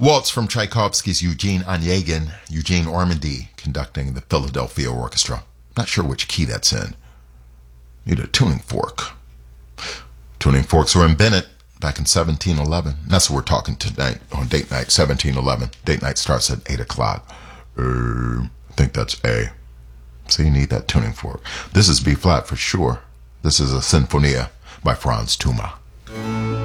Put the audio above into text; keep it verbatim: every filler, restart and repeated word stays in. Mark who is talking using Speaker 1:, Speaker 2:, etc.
Speaker 1: Waltz from Tchaikovsky's Eugene Onegin, Eugene Ormandy conducting the Philadelphia Orchestra. Not sure which key that's in. Need a tuning fork. Tuning forks were in Bennett back in seventeen eleven. That's what we're talking tonight on date night, seventeen eleven. Date night starts at eight o'clock. Uh, I think that's A. So you need that tuning fork. This is B flat for sure. This is a Sinfonia by Franz Thuma.